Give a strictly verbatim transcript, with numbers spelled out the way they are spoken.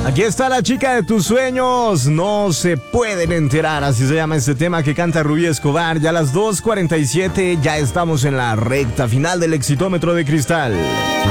Aquí está la chica de tus sueños, no se pueden enterar, así se llama este tema que canta Rubí Escobar. Ya a las dos cuarenta y siete, ya estamos en la recta final del Exitómetro de Cristal.